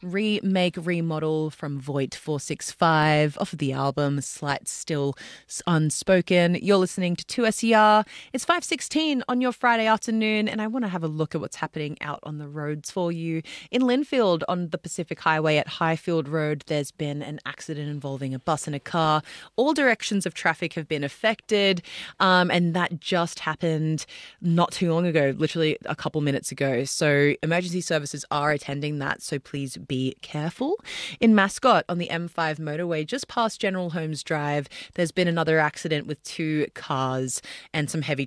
remake, remodel from Voight 465 off of the album Slight Still Unspoken. You're listening to 2SER. It's 5:16 on your Friday afternoon, and I want to have a look at what's happening out on the roads for you. In Linfield on the Pacific Highway at Highfield Road, there's been an accident involving a bus and a car. All directions of traffic have been affected, and that just happened not too long ago, literally a couple minutes ago. So emergency services are attending that, so please be careful. In Mascot on the M5 motorway just past General Holmes Drive, there's been another accident with two cars and some heavy